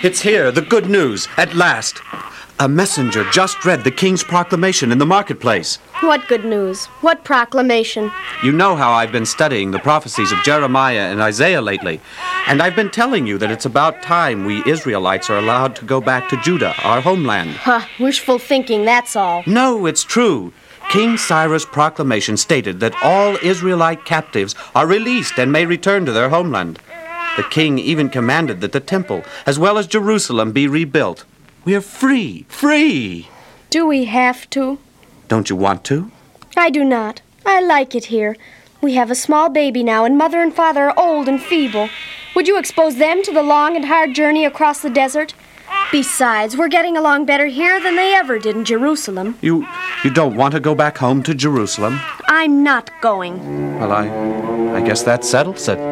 It's here, the good news, at last. A messenger just read the king's proclamation in the marketplace. What good news? What proclamation? You know how I've been studying the prophecies of Jeremiah and Isaiah lately, and I've been telling you that it's about time we Israelites are allowed to go back to Judah, our homeland. Wishful thinking, that's all. No, it's true. King Cyrus' proclamation stated that all Israelite captives are released and may return to their homeland. The king even commanded that the temple, as well as Jerusalem, be rebuilt. We are free, free. Do we have to? Don't you want to? I do not. I like it here. We have a small baby now, and Mother and Father are old and feeble. Would you expose them to the long and hard journey across the desert? Besides, we're getting along better here than they ever did in Jerusalem. You don't want to go back home to Jerusalem? I'm not going. Well, I guess that settles it.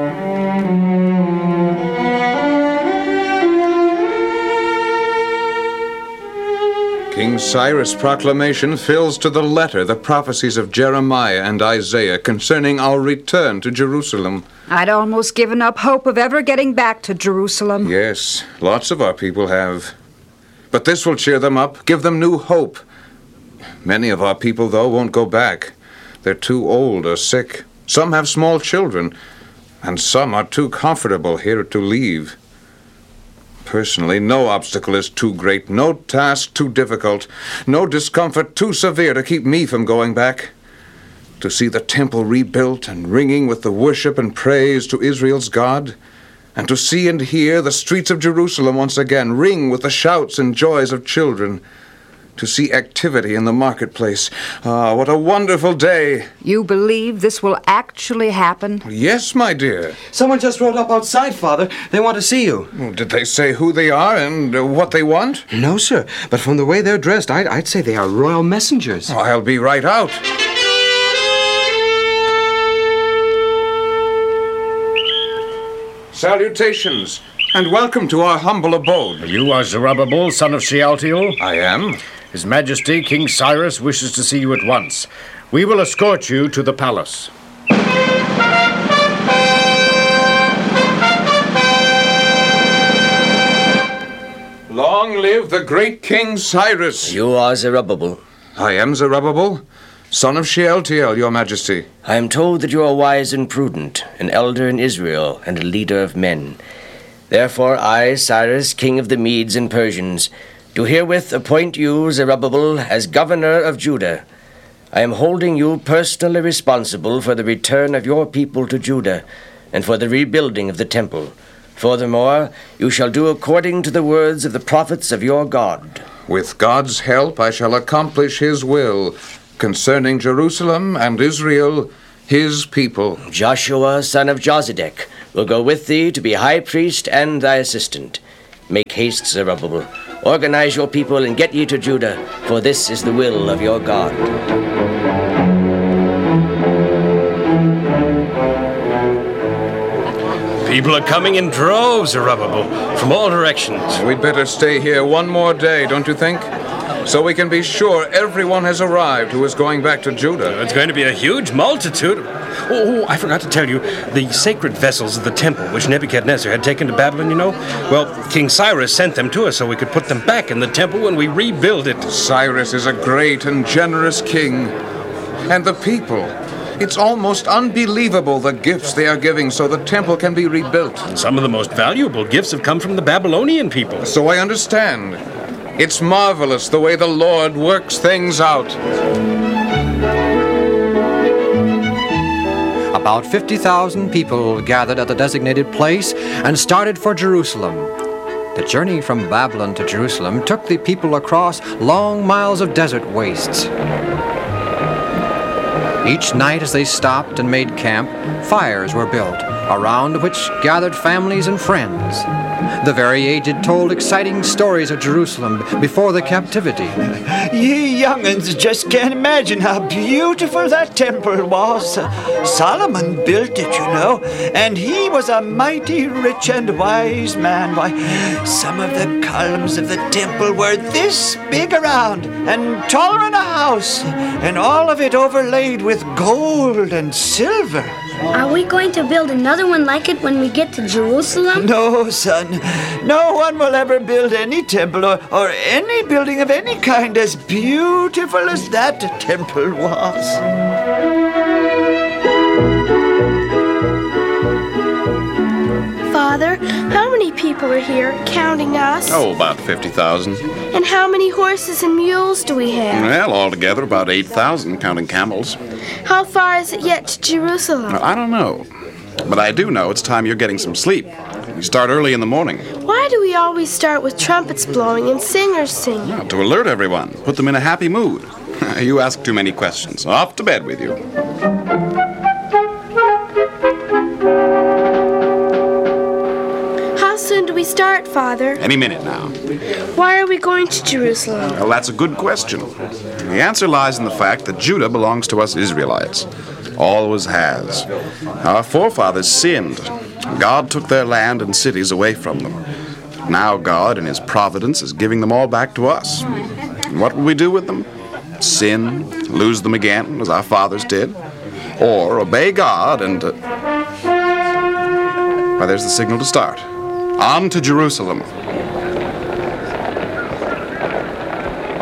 King Cyrus' proclamation fills to the letter the prophecies of Jeremiah and Isaiah concerning our return to Jerusalem. I'd almost given up hope of ever getting back to Jerusalem. Yes, lots of our people have. But this will cheer them up, give them new hope. Many of our people, though, won't go back. They're too old or sick. Some have small children, and some are too comfortable here to leave. Personally, no obstacle is too great, no task too difficult, no discomfort too severe to keep me from going back. To see the temple rebuilt and ringing with the worship and praise to Israel's God, and to see and hear the streets of Jerusalem once again ring with the shouts and joys of children. To see activity in the marketplace. Ah, what a wonderful day. You believe this will actually happen? Yes, my dear. Someone just rode up outside, Father. They want to see you. Well, did they say who they are and what they want? No, sir. But from the way they're dressed, I'd say they are royal messengers. Oh, I'll be right out. Salutations, and welcome to our humble abode. You are Zerubbabel, son of Shealtiel? I am. His Majesty, King Cyrus, wishes to see you at once. We will escort you to the palace. Long live the great King Cyrus. You are Zerubbabel. I am Zerubbabel, son of Shealtiel, your Majesty. I am told that you are wise and prudent, an elder in Israel, and a leader of men. Therefore I, Cyrus, king of the Medes and Persians, do herewith appoint you, Zerubbabel, as governor of Judah. I am holding you personally responsible for the return of your people to Judah, and for the rebuilding of the temple. Furthermore, you shall do according to the words of the prophets of your God. With God's help I shall accomplish his will concerning Jerusalem and Israel, his people. Joshua, son of Josedek, will go with thee to be high priest and thy assistant. Make haste, Zerubbabel. Organize your people and get ye to Judah, for this is the will of your God. People are coming in droves, Zerubbabel, from all directions. We'd better stay here one more day, don't you think? So we can be sure everyone has arrived who is going back to Judah. It's going to be a huge multitude. Oh, I forgot to tell you, the sacred vessels of the temple, which Nebuchadnezzar had taken to Babylon, you know? Well, King Cyrus sent them to us so we could put them back in the temple when we rebuild it. Cyrus is a great and generous king. And the people, it's almost unbelievable the gifts they are giving so the temple can be rebuilt. And some of the most valuable gifts have come from the Babylonian people. So I understand. It's marvelous the way the Lord works things out. About 50,000 people gathered at the designated place and started for Jerusalem. The journey from Babylon to Jerusalem took the people across long miles of desert wastes. Each night as they stopped and made camp, fires were built, around which gathered families and friends. The very aged told exciting stories of Jerusalem before the captivity. Ye young'uns just can't imagine how beautiful that temple was. Solomon built it, you know, and he was a mighty rich and wise man. Why, some of the columns of the temple were this big around and taller than a house, and all of it overlaid with gold and silver. Are we going to build another one like it when we get to Jerusalem? No, son. No one will ever build any temple or any building of any kind as beautiful as that temple was. Father, how many people are here, counting us? Oh, about 50,000. And how many horses and mules do we have? Well, altogether about 8,000, counting camels. How far is it yet to Jerusalem? I don't know. But I do know it's time you're getting some sleep. You start early in the morning. Why do we always start with trumpets blowing and singers singing? Well, to alert everyone, put them in a happy mood. You ask too many questions. Off to bed with you. How soon do we start, Father? Any minute now. Why are we going to Jerusalem? Well, that's a good question. The answer lies in the fact that Judah belongs to us Israelites. Always has. Our forefathers sinned. God took their land and cities away from them. Now God, in His providence, is giving them all back to us. And what will we do with them? Sin, lose them again, as our fathers did? Or obey God and... Why, there's the signal to start. On to Jerusalem.